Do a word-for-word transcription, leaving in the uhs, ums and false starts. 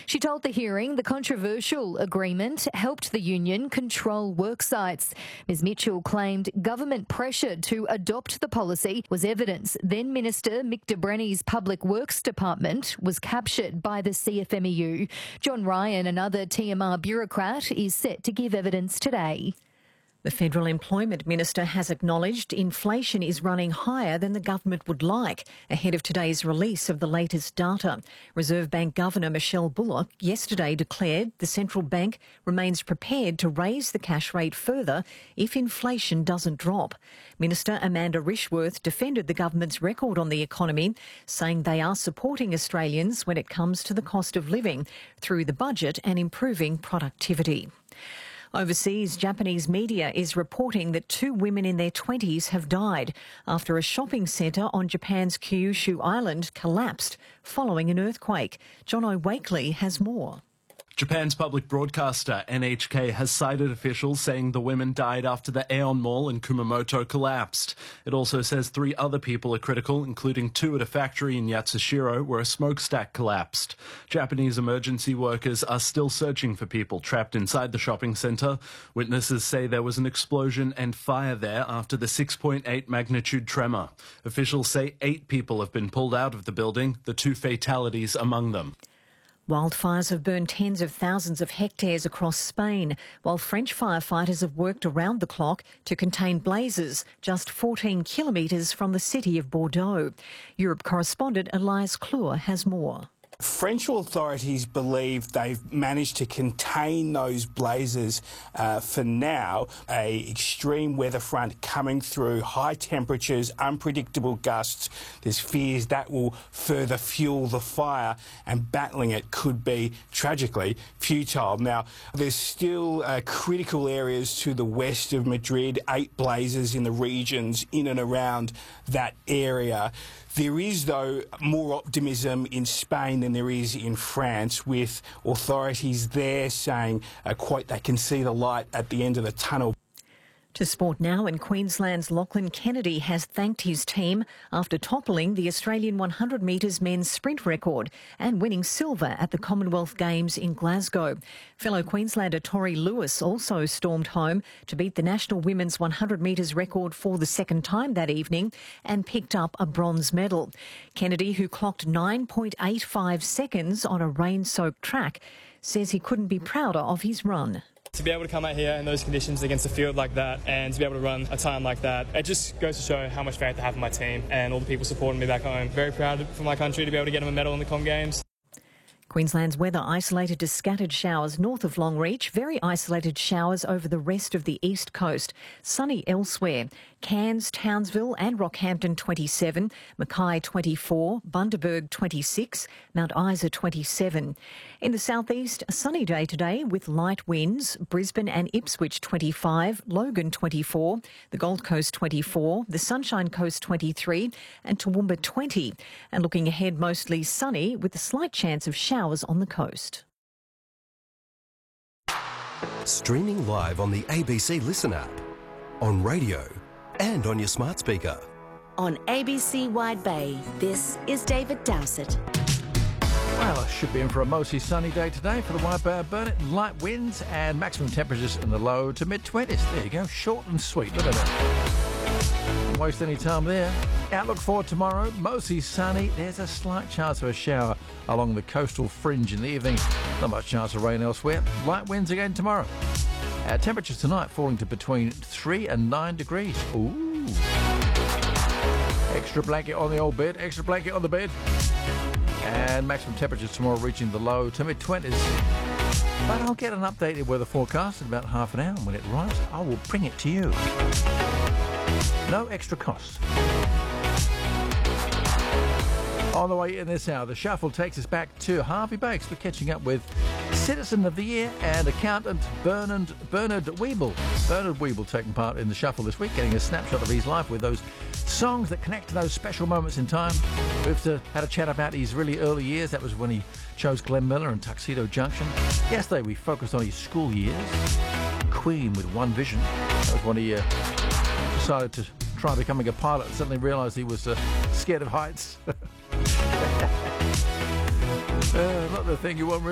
She told the hearing the controversial agreement helped the union control work sites. Ms Mitchell claimed government pressure to adopt the policy was evidence then Minister Mick de Brenny's Public Works Department was captured by the C F M E U. John Ryan, another T M R bureaucrat, is set to give evidence today. The Federal Employment Minister has acknowledged inflation is running higher than the government would like ahead of today's release of the latest data. Reserve Bank Governor Michelle Bullock yesterday declared the central bank remains prepared to raise the cash rate further if inflation doesn't drop. Minister Amanda Rishworth defended the government's record on the economy, saying they are supporting Australians when it comes to the cost of living through the budget and improving productivity. Overseas, Japanese media is reporting that two women in their twenties have died after a shopping centre on Japan's Kyushu Island collapsed following an earthquake. Jono Wakely has more. Japan's public broadcaster N H K has cited officials saying the women died after the Aeon Mall in Kumamoto collapsed. It also says three other people are critical, including two at a factory in Yatsushiro where a smokestack collapsed. Japanese emergency workers are still searching for people trapped inside the shopping centre. Witnesses say there was an explosion and fire there after the six point eight magnitude tremor. Officials say eight people have been pulled out of the building, the two fatalities among them. Wildfires have burned tens of thousands of hectares across Spain, while French firefighters have worked around the clock to contain blazes just fourteen kilometres from the city of Bordeaux. Europe correspondent Elias Kluwer has more. French authorities believe they've managed to contain those blazes uh, for now. A extreme weather front coming through, high temperatures, unpredictable gusts. There's fears that will further fuel the fire, and battling it could be, tragically, futile. Now, there's still uh, critical areas to the west of Madrid, eight blazes in the regions in and around that area. There is, though, more optimism in Spain than there is in France, with authorities there saying, uh, quote, they can see the light at the end of the tunnel. To sport now, and Queensland's Lachlan Kennedy has thanked his team after toppling the Australian one hundred metres men's sprint record and winning silver at the Commonwealth Games in Glasgow. Fellow Queenslander Tori Lewis also stormed home to beat the national women's one hundred metres record for the second time that evening and picked up a bronze medal. Kennedy, who clocked nine point eight five seconds on a rain-soaked track, says he couldn't be prouder of his run. To be able to come out here in those conditions against a field like that and to be able to run a time like that, it just goes to show how much faith I have in my team and all the people supporting me back home. Very proud for my country to be able to get them a medal in the Com Games. Queensland's weather isolated to scattered showers north of Longreach, very isolated showers over the rest of the east coast. Sunny elsewhere. Cairns, Townsville and Rockhampton twenty-seven, Mackay twenty-four, Bundaberg twenty-six, Mount Isa twenty-seven. In the southeast, a sunny day today with light winds. Brisbane and Ipswich twenty-five, Logan twenty-four, the Gold Coast twenty-four, the Sunshine Coast twenty-three and Toowoomba twenty. And looking ahead, mostly sunny with a slight chance of showers on the coast. Streaming live on the A B C Listen app, on radio and on your smart speaker. On A B C Wide Bay, this is David Dowsett. Well, I should be in for a mostly sunny day today for the Wide Bay of Burnett. Light winds and maximum temperatures in the low to mid-twenties. There you go, short and sweet. Look at that. Don't waste any time there. Outlook for tomorrow, mostly sunny. There's a slight chance of a shower along the coastal fringe in the evening. Not much chance of rain elsewhere. Light winds again tomorrow. Uh, temperatures tonight falling to between three and nine degrees. Ooh. Extra blanket on the old bed, extra blanket on the bed. And maximum temperatures tomorrow reaching the low to mid-twenties. But I'll get an updated weather forecast in about half an hour. And when it arrives, I will bring it to you. No extra cost. On the way in this hour, the shuffle takes us back to Harvey Bakes. We're catching up with Citizen of the Year and accountant Bernard, Bernard Weeble. Bernard Weeble taking part in the shuffle this week, getting a snapshot of his life with those songs that connect to those special moments in time. We've uh, had a chat about his really early years. That was when he chose Glenn Miller and Tuxedo Junction. Yesterday we focused on his school years. Queen with One Vision. That was when he uh, decided to try becoming a pilot and suddenly realised he was uh, scared of heights. uh, not the thing you want really.